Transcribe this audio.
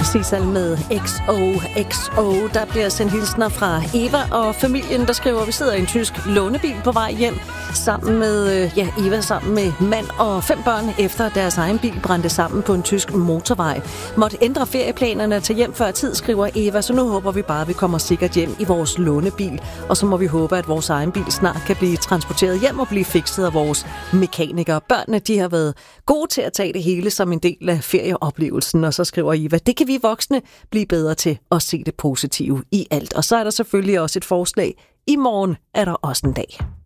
Cecil med XOXO. Der bliver sendt hilsner fra Eva og familien, der skriver, vi sidder i en tysk lånebil på vej hjem sammen med, Eva sammen med mand og 5 børn, efter deres egen bil brændte sammen på en tysk motorvej. Måtte ændre ferieplanerne til hjem før tid, skriver Eva, så nu håber vi bare, at vi kommer sikkert hjem i vores lånebil. Og så må vi håbe, at vores egen bil snart kan blive transporteret hjem og blive fikset af vores mekanikere. Børnene, de har været gode til at tage det hele som en del af ferieoplevelsen, og så skriver Eva, det kan vi voksne blive bedre til at se det positive i alt. Og så er der selvfølgelig også et forslag. I morgen er der også en dag.